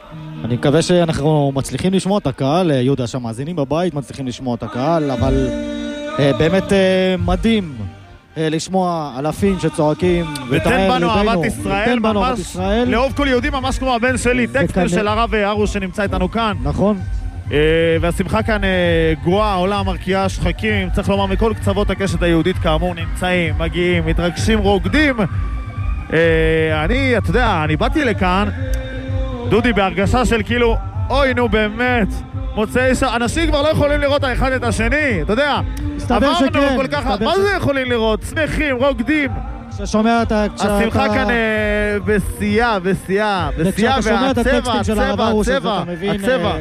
אני מקווה שאנחנו מצליחים לשמוע את הקהל, יהודה, שהמאזינים בבית מצליחים לשמוע את הקהל, אבל באמת מדהים לשמוע אלפים שצועקים. ותן בנו אהבת ישראל, ממש לאהוב כל יהודי, ממש כמו הבן שלי, טקסטר של הרב ארוש שנמצא איתנו כאן. נכון. והשמחה כאן גרועה, עולה, מרקיעה שחקים, צריך לומר מכל קצוות הקשת היהודית כאמור נמצאים, מגיעים, מתרגשים, רוקדים. אתה יודע, אני באתי לכאן, דודי, בהרגשה של כאילו, אוי נו באמת, מוצאי אנשים כבר לא יכולים לראות האחד את השני, אתה יודע, עברנו כל כך, מה זה יכולים לראות? שמחים, רוקדים. כששומע את השמחה כאן בשיאה, והצבע, הצבע.